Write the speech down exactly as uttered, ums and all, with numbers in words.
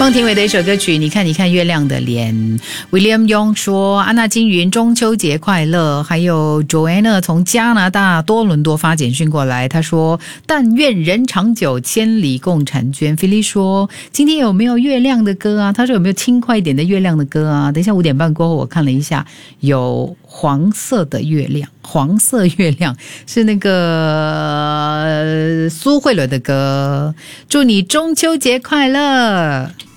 孟庭苇的一首歌曲，你看你看月亮的脸。 William Yong 说安娜金云中秋节快乐。还有 Joanna 从加拿大多伦多发简讯过来，她说但愿人长久，千里共婵娟。菲利说今天有没有月亮的歌啊？她说有没有轻快一点的月亮的歌啊？等一下五点半过后我看了一下，有黄色的月亮，黄色月亮是那个苏慧伦的歌。祝你中秋节快乐。